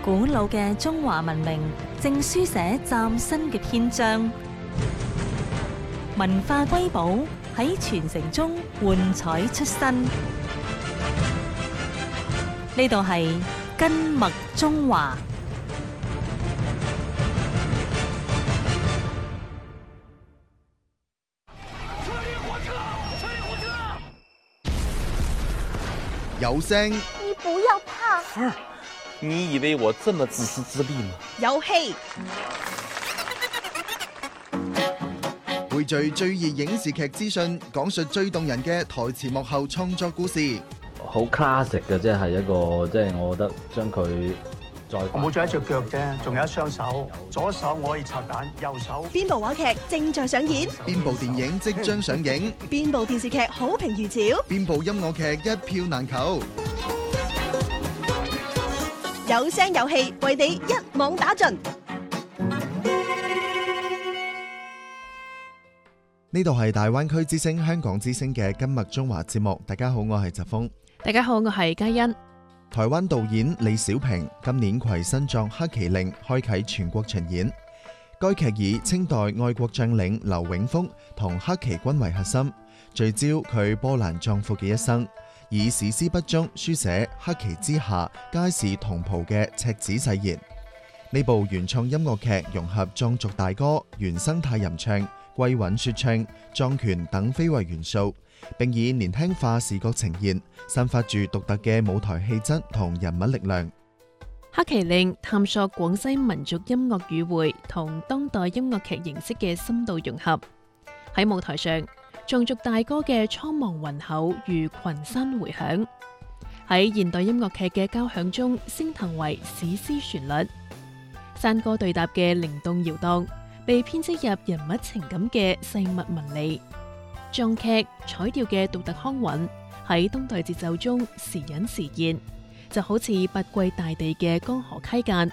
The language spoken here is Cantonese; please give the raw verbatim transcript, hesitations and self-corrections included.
古老嘅中華文明正書寫嶄新嘅篇章，文化瑰寶喺傳承中喚彩出新。呢度係根脈中華。 有聲， 你不要怕。 兒，你以為我這麼自私自利嗎？ 有戲， 匯聚最熱影視劇資訊，講述最動人嘅台前幕後創作故事。 好 classic 嘅，即係一個，即係我覺得將佢再我冇咗一隻腳啫，仲有一雙手，左手我可以拆彈，右手。 邊部話劇正在上演？ 邊部電影即將上映？ 邊部電視劇好評如潮？ 邊部音樂劇一票難求？ 有聲有戲，為你一網打盡。 呢度係大灣區之聲香港之聲嘅根脈中華節目。大家好，我係疾風。 大家好，我係嘉欣。 台灣導演李小平今年攜新作《黑麒麟》開啟全國巡演。該劇以清代愛國將領劉永福同黑旗軍為核心，聚焦佢波瀾壯闊嘅一生，以史詩筆觸書寫黑旗之下皆是同袍嘅赤子誓言。呢部原創音樂劇融合壯族大歌、原生態吟唱、歸韻說唱、藏拳等非遺元素，並以年輕化視覺呈現，散發住獨特嘅舞台氣質同人物力量。 黑麒麟探索廣西民族音樂語彙同當代音樂劇形式嘅深度融合。喺舞台上，藏族大歌嘅蒼茫渾厚如群山回響，喺現代音樂劇嘅交響中升騰為史詩旋律。山歌對答嘅靈動搖蕩，被編織入人物情感嘅細密紋理。藏劇彩調嘅獨特腔韻喺當代節奏中時隱時現，就好似八季大地嘅江河溪澗，